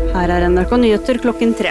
Her NRK Nyheter klokken 3.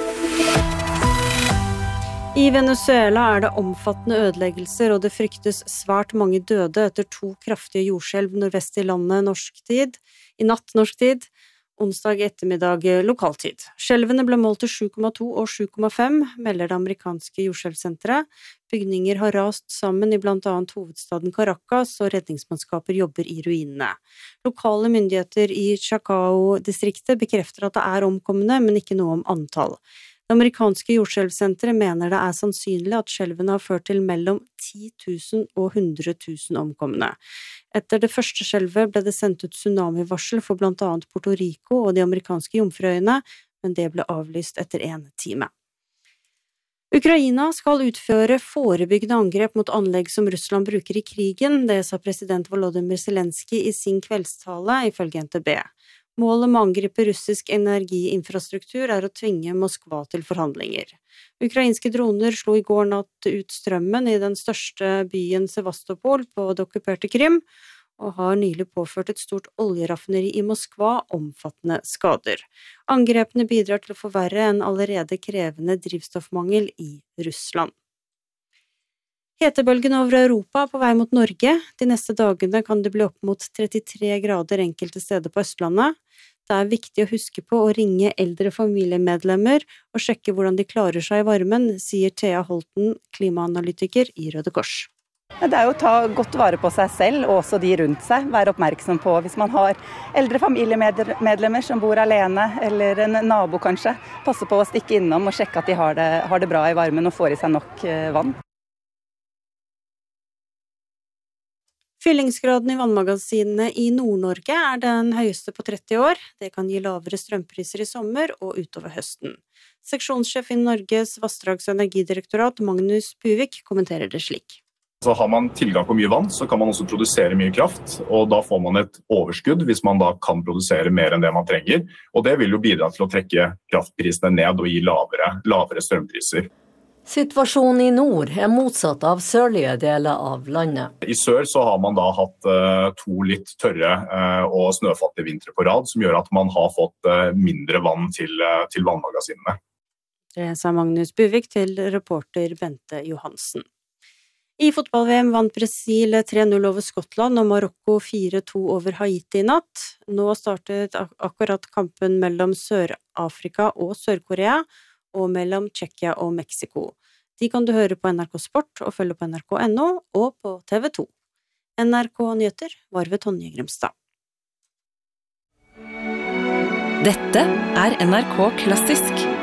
I Venezuela det omfattende ødeleggelser, og det fryktes svært mange døde etter 2 kraftige jordskjelv nordvest i landet i natt norsk tid, onsdag ettermiddag lokaltid. Skjelvene ble målt til 7,2 og 7,5, melder det amerikanske jordskjelvsenteret. Bygninger har rast sammen i blant annet hovedstaden Caracas, og redningsmannskaper jobber i ruinene. Lokale myndigheter i Chacao-distriktet bekrefter at det omkomne, men ikke noe om antall. Det amerikanske jordskjelvsenteret mener det sannsynlig at skjelvene har ført til mellom 10 000 og 100 000 omkomne. Etter det første skjelvet ble det sendt ut tsunamivarsel for blant annet Puerto Rico og de amerikanske Jomfruøyene, men det ble avlyst etter 1 time. Ukraina skal utføre forebyggende angrep mot anlegg som Russland bruker i krigen, det sa president Volodymyr Zelenskyj i sin kveldstale, ifølge NTB. Målet med å angripe russisk energiinfrastruktur å tvinge Moskva til forhandlinger. Ukrainske droner slo i går natt ut strømmen i den største byen Sevastopol på det okkuperte Krim, og har nylig påført et stort oljeraffineri i Moskva omfattende skader. Angrepene bidrar til å forverre en allerede krevende drivstoffmangel i Russland. Hetebølgen over Europa på vei mot Norge. De neste dagene kan det bli opp mot 33 grader enkelte steder på Østlandet. Det viktig å huske på å ringe eldre familiemedlemmer og sjekke hvordan de klarer seg i varmen, sier Thea Holten, klimaanalytiker i Røde Kors. Det å ta godt vare på seg selv og også de rundt seg, være oppmerksom på hvis man har eldre familiemedlemmer som bor alene, eller en nabo kanskje. Passe på å stikke innom og sjekke at de har det bra i varmen og får i seg nok vann. Fyllingsgraden i vannmagasinene i Nord-Norge den høyeste på 30 år. Det kan gi lavere strømpriser i sommer og utover høsten. Seksjonssjef i Norges vassdrags- og energidirektorat, Magnus Buvik, kommenterer det slik. Så har man tilgang på mye vann, så kan man også produsere mye kraft, og da får man et overskudd hvis man da kan produsere mer enn det man trenger. Og det vil jo bidra til å trekke kraftprisene ned og gi lavere strømpriser. Situasjonen i nord motsatt av sørlige deler av landet. I sør så har man da hatt 2 litt tørre og snøfattige vintre på rad, som gjør at man har fått mindre vann til vannmagasinene. Det sa Magnus Buvik til reporter Bente Johansen. I fotball-VM vant Brasil 3-0 over Skottland og Marokko 4-2 over Haiti i natt. Nå startet akkurat kampen mellom Sør-Afrika og Sør-Korea, og mellom Tsjekkia og Mexico. De kan du høre på NRK Sport og følge på NRK.no og på TV 2. NRK Nyheter var ved Tonje Grimstad. Dette NRK Klassisk.